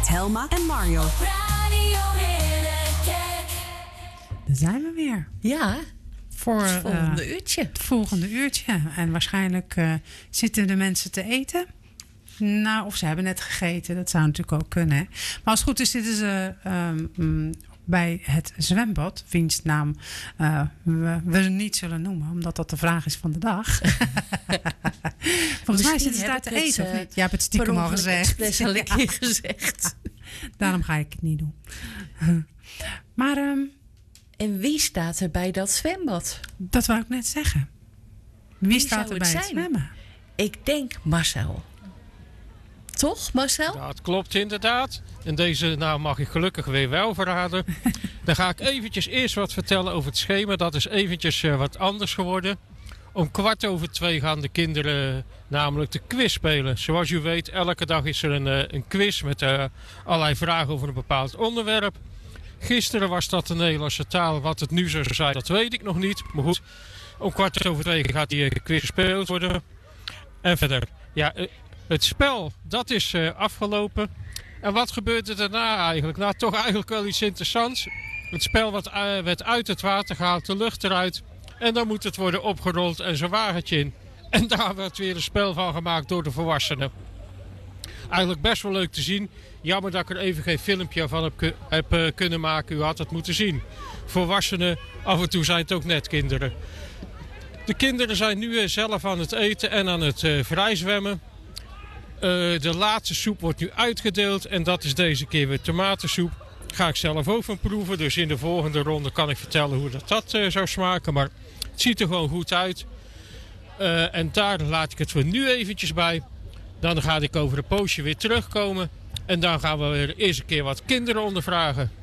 met Helma en Mario. Daar zijn we weer. Ja, Voor het volgende uurtje. Het volgende uurtje. En waarschijnlijk zitten de mensen te eten. Nou, of ze hebben net gegeten. Dat zou natuurlijk ook kunnen. Hè? Maar als het goed is zitten ze bij het zwembad. Wiens naam we niet zullen noemen. Omdat dat de vraag is van de dag. Volgens mij zitten ze daar te eten of niet? Je hebt het stiekem al gezegd. Expres al een keer gezegd. Daarom ga ik het niet doen. Maar en wie staat er bij dat zwembad? dat wou ik net zeggen. Wie staat zou er het bij het zijn? zwemmen? Ik denk Marcel. Toch, Marcel? Ja, het klopt inderdaad. En deze mag ik gelukkig weer wel verraden. Dan ga ik eventjes eerst wat vertellen over het schema. Dat is eventjes wat anders geworden. Om 2:15 gaan de kinderen namelijk de quiz spelen. Zoals u weet, elke dag is er een quiz met allerlei vragen over een bepaald onderwerp. Gisteren was dat de Nederlandse taal. Wat het nu zo zijn, dat weet ik nog niet. Maar goed, om 2:15 gaat die quiz gespeeld worden. En verder, ja, het spel, dat is afgelopen. En wat gebeurde daarna eigenlijk? Nou, toch eigenlijk wel iets interessants. Het spel werd uit het water gehaald, de lucht eruit. En dan moet het worden opgerold en zo'n wagentje in. En daar werd weer een spel van gemaakt door de volwassenen. Eigenlijk best wel leuk te zien. Jammer dat ik er even geen filmpje van heb kunnen maken. U had het moeten zien. Volwassenen, af en toe zijn het ook net kinderen. De kinderen zijn nu zelf aan het eten en aan het vrijzwemmen. De laatste soep wordt nu uitgedeeld. En dat is deze keer weer tomatensoep. Ga ik zelf ook van proeven. Dus in de volgende ronde kan ik vertellen hoe dat zou smaken. Maar het ziet er gewoon goed uit. En daar laat ik het voor nu eventjes bij. Dan ga ik over een poosje weer terugkomen. En dan gaan we weer eens een keer wat kinderen ondervragen.